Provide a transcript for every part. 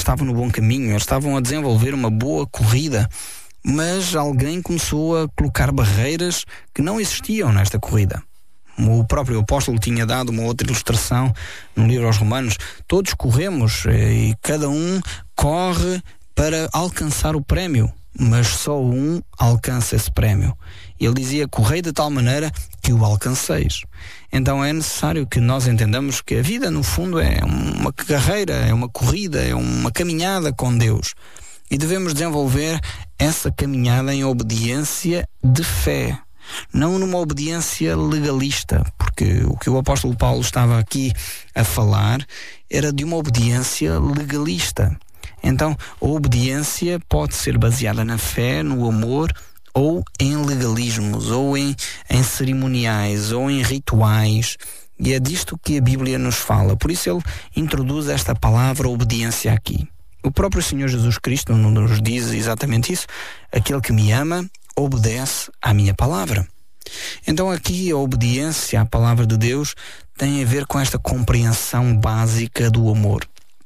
estavam no bom caminho, eles estavam a desenvolver uma boa corrida, mas alguém começou a colocar barreiras que não existiam nesta corrida. O próprio apóstolo tinha dado uma outra ilustração no livro aos Romanos. Todos corremos e cada um corre para alcançar o prémio, mas só um alcança esse prémio. Ele dizia: correi de tal maneira que o alcanceis. Então é necessário que nós entendamos que a vida, no fundo, é uma carreira, é uma corrida, é uma caminhada com Deus. E devemos desenvolver essa caminhada em obediência de fé, não numa obediência legalista, porque o que o apóstolo Paulo estava aqui a falar era de uma obediência legalista. Então, a obediência pode ser baseada na fé, no amor, ou em legalismos, ou em cerimoniais, ou em rituais. E é disto que a Bíblia nos fala. Por isso ele introduz esta palavra obediência aqui. O próprio Senhor Jesus Cristo nos diz exatamente isso: aquele que me ama obedece à minha palavra. Então aqui a obediência à palavra de Deus tem a ver com esta compreensão básica do amor.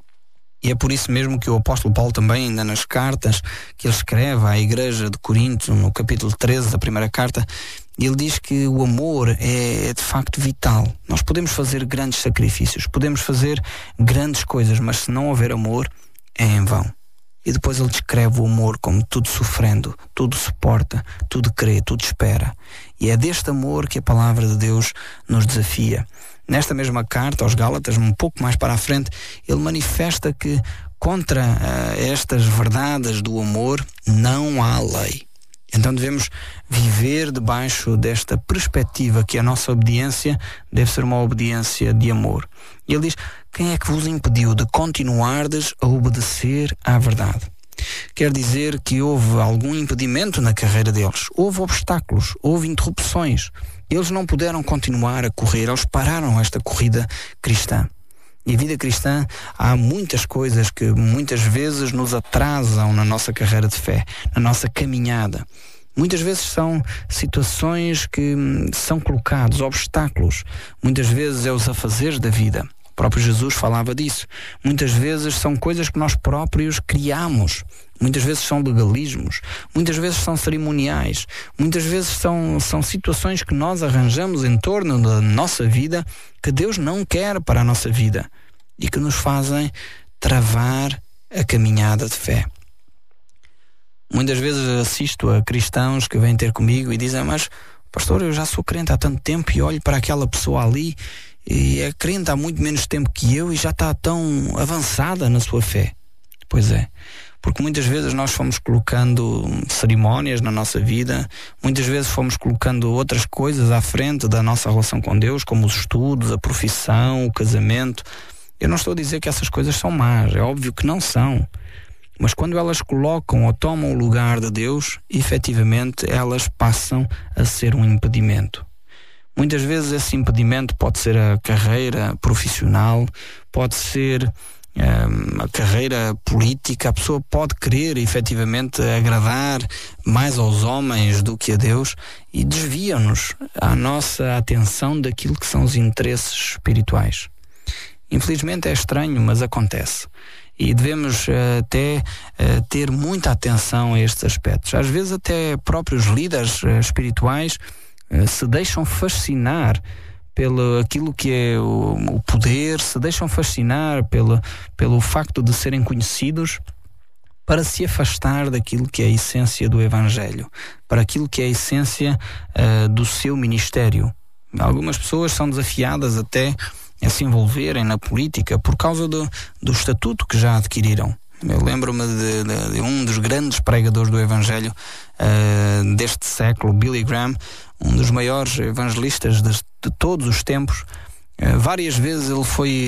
E é por isso mesmo que o apóstolo Paulo também, ainda nas cartas que ele escreve à igreja de Corinto, no capítulo 13 da primeira carta, ele diz que o amor é de facto vital. Nós podemos fazer grandes sacrifícios, podemos fazer grandes coisas, mas se não houver amor, é em vão. E depois ele descreve o amor como tudo sofrendo, tudo suporta, tudo crê, tudo espera. E é deste amor que a palavra de Deus nos desafia. Nesta mesma carta aos Gálatas, um pouco mais para a frente, ele manifesta que contra estas verdades do amor não há lei. Então devemos viver debaixo desta perspectiva que a nossa obediência deve ser uma obediência de amor. E ele diz: quem é que vos impediu de continuardes a obedecer à verdade? Quer dizer que houve algum impedimento na carreira deles. Houve obstáculos, houve interrupções. Eles não puderam continuar a correr, eles pararam esta corrida cristã. E a vida cristã, há muitas coisas que muitas vezes nos atrasam na nossa carreira de fé, na nossa caminhada. Muitas vezes são situações que são colocados, obstáculos. Muitas vezes é os afazeres da vida. O próprio Jesus falava disso. Muitas vezes são coisas que nós próprios criamos. Muitas vezes são legalismos. Muitas vezes são cerimoniais. Muitas vezes são situações que nós arranjamos em torno da nossa vida que Deus não quer para a nossa vida e que nos fazem travar a caminhada de fé. Muitas vezes assisto a cristãos que vêm ter comigo e dizem: mas pastor, eu já sou crente há tanto tempo e olho para aquela pessoa ali e é crente há muito menos tempo que eu e já está tão avançada na sua fé. Pois é, porque muitas vezes nós fomos colocando cerimónias na nossa vida, muitas vezes fomos colocando outras coisas à frente da nossa relação com Deus, como os estudos, a profissão, o casamento. Eu não estou a dizer que essas coisas são más, é óbvio que não são. Mas quando elas colocam ou tomam o lugar de Deus, efetivamente elas passam a ser um impedimento. Muitas vezes esse impedimento pode ser a carreira profissional, pode ser a carreira política. A pessoa pode querer efetivamente agradar mais aos homens do que a Deus e desviam-nos a nossa atenção daquilo que são os interesses espirituais. Infelizmente é estranho, mas acontece. E devemos até ter muita atenção a estes aspectos. Às vezes até próprios líderes espirituais se deixam fascinar pelo aquilo que é o poder, se deixam fascinar pelo facto de serem conhecidos, para se afastar daquilo que é a essência do Evangelho, para aquilo que é a essência do seu ministério. Algumas pessoas são desafiadas até a se envolverem na política por causa do estatuto que já adquiriram. Eu lembro-me de um dos grandes pregadores do Evangelho deste século, Billy Graham, um dos maiores evangelistas de todos os tempos. Várias vezes ele foi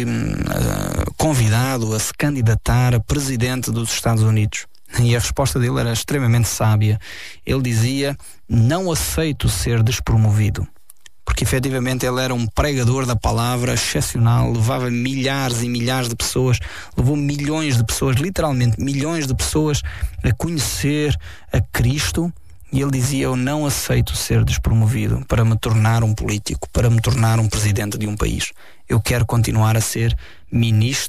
convidado a se candidatar a presidente dos Estados Unidos. E a resposta dele era extremamente sábia. Ele dizia: não aceito ser despromovido. Porque efetivamente ele era um pregador da palavra excepcional, levava milhares e milhares de pessoas, levou milhões de pessoas, literalmente milhões de pessoas, a conhecer a Cristo. E ele dizia: eu não aceito ser despromovido para me tornar um político, para me tornar um presidente de um país. Eu quero continuar a ser ministro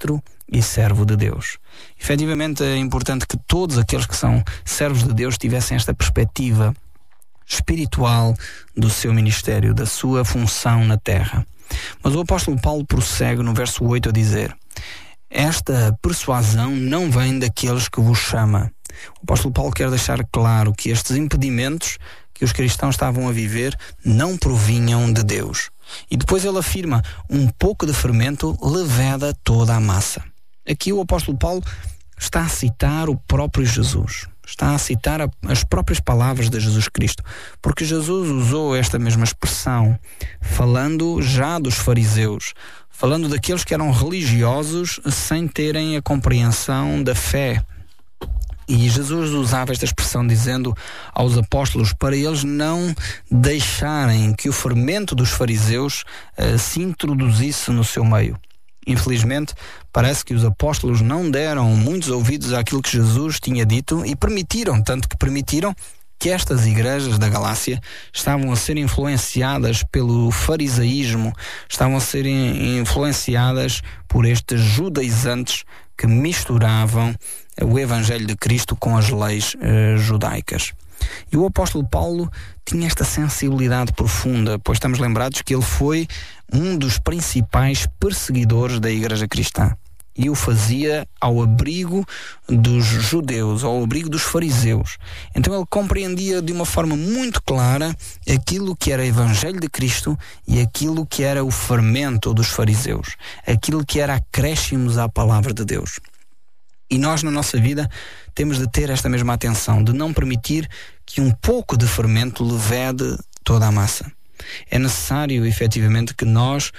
e servo de Deus. Efetivamente é importante que todos aqueles que são servos de Deus tivessem esta perspectiva espiritual do seu ministério, da sua função na terra. Mas o apóstolo Paulo prossegue no verso 8 a dizer: esta persuasão não vem daqueles que vos chama. O apóstolo Paulo quer deixar claro que estes impedimentos que os cristãos estavam a viver não provinham de Deus. E depois ele afirma: um pouco de fermento leveda toda a massa. Aqui o apóstolo Paulo está a citar o próprio Jesus. Está a citar as próprias palavras de Jesus Cristo, porque Jesus usou esta mesma expressão falando já dos fariseus, falando daqueles que eram religiosos sem terem a compreensão da fé. E Jesus usava esta expressão dizendo aos apóstolos para eles não deixarem que o fermento dos fariseus se introduzisse no seu meio. Infelizmente, parece que os apóstolos não deram muitos ouvidos àquilo que Jesus tinha dito e permitiram que estas igrejas da Galácia estavam a ser influenciadas pelo farisaísmo, estavam a ser influenciadas por estes judaizantes que misturavam o Evangelho de Cristo com as leis judaicas. E o apóstolo Paulo tinha esta sensibilidade profunda, pois estamos lembrados que ele foi um dos principais perseguidores da igreja cristã. E o fazia ao abrigo dos judeus, ao abrigo dos fariseus. Então ele compreendia de uma forma muito clara aquilo que era o Evangelho de Cristo e aquilo que era o fermento dos fariseus, aquilo que era acréscimos à palavra de Deus. E nós, na nossa vida, temos de ter esta mesma atenção, de não permitir que um pouco de fermento levede toda a massa. É necessário, efetivamente, que nós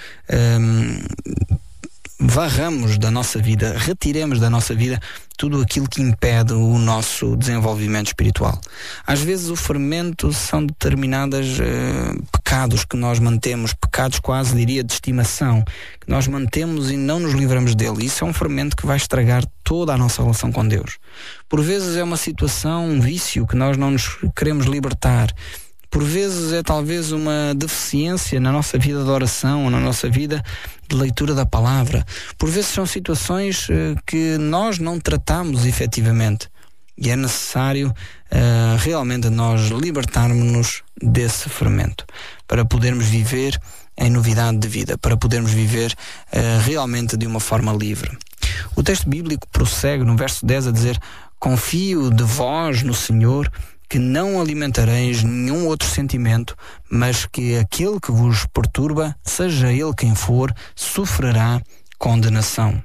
varramos da nossa vida, retiremos da nossa vida tudo aquilo que impede o nosso desenvolvimento espiritual. Às vezes o fermento são determinados pecados que nós mantemos, pecados quase diria de estimação, que nós mantemos e não nos livramos dele. Isso é um fermento que vai estragar toda a nossa relação com Deus. Por vezes é uma situação, um vício que nós não nos queremos libertar. Por vezes é talvez uma deficiência na nossa vida de oração, na nossa vida de leitura da palavra. Por vezes são situações que nós não tratamos efetivamente. E é necessário realmente nós libertarmos-nos desse fermento, para podermos viver em novidade de vida, para podermos viver realmente de uma forma livre. O texto bíblico prossegue no verso 10 a dizer: confio de vós no Senhor, que não alimentareis nenhum outro sentimento, mas que aquele que vos perturba, seja ele quem for, sofrerá condenação.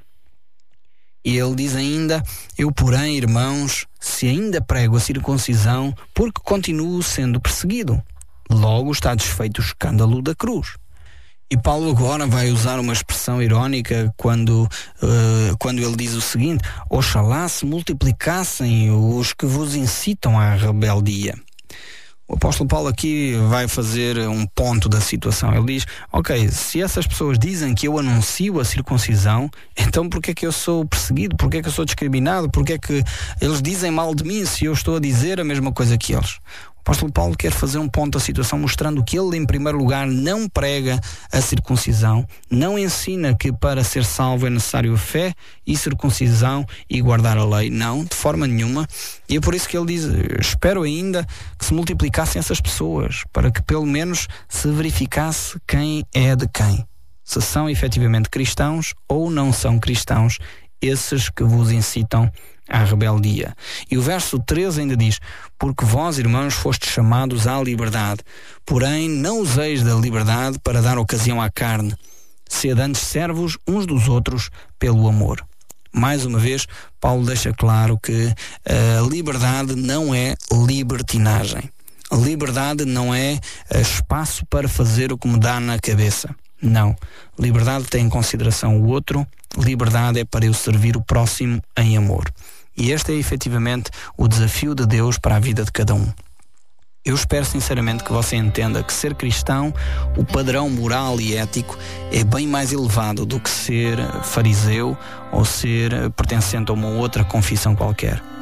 E ele diz ainda: eu, porém, irmãos, se ainda prego a circuncisão, porque continuo sendo perseguido, logo está desfeito o escândalo da cruz. E Paulo agora vai usar uma expressão irónica quando ele diz o seguinte: oxalá se multiplicassem os que vos incitam à rebeldia. O apóstolo Paulo aqui vai fazer um ponto da situação. Ele diz: ok, se essas pessoas dizem que eu anuncio a circuncisão, então por que é que eu sou perseguido? Por que é que eu sou discriminado? Por que é que eles dizem mal de mim se eu estou a dizer a mesma coisa que eles? O apóstolo Paulo quer fazer um ponto da situação, mostrando que ele, em primeiro lugar, não prega a circuncisão, não ensina que para ser salvo é necessário fé e circuncisão e guardar a lei. Não, de forma nenhuma. E é por isso que ele diz: espero ainda que se multiplicassem essas pessoas, para que pelo menos se verificasse quem é de quem. Se são efetivamente cristãos ou não são cristãos, esses que vos incitam à rebeldia. E o verso 13 ainda diz: porque vós, irmãos, fostes chamados à liberdade, porém não useis da liberdade para dar ocasião à carne. Sede antes servos uns dos outros pelo amor. Mais uma vez, Paulo deixa claro que a liberdade não é libertinagem. A liberdade não é espaço para fazer o que me dá na cabeça. Não. Liberdade tem em consideração o outro. Liberdade é para eu servir o próximo em amor. E este é efetivamente o desafio de Deus para a vida de cada um. Eu espero sinceramente que você entenda que ser cristão, o padrão moral e ético é bem mais elevado do que ser fariseu ou ser pertencente a uma outra confissão qualquer.